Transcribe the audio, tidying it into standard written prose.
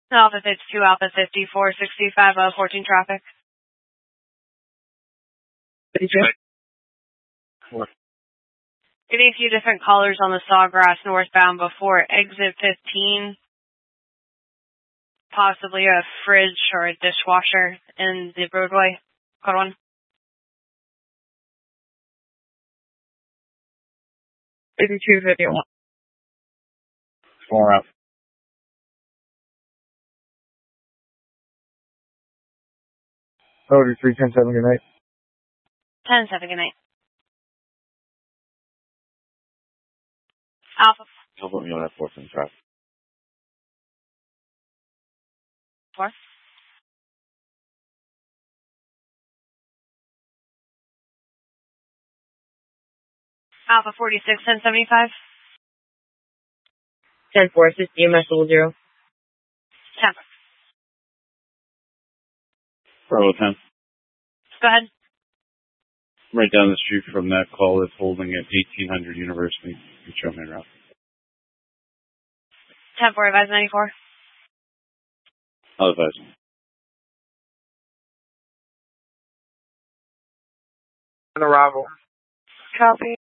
Alpha 52, Alpha 54, 65, 14 traffic. 52. Getting a few different callers on the Sawgrass northbound before exit 15. Possibly a fridge or a dishwasher in the roadway. Code 1. 5251. 4 up. Order 310-7, good night. 10-7, good night. Alpha. I'll put me on that 4 from traffic. 4. Alpha 46, 1075. 10-4, assist EMS 00. 10. Bravo 10. Go ahead. Right down the street from that call is holding at 1800 University. You show me around. 10-4, advise 94. I'll advise. On arrival. Copy.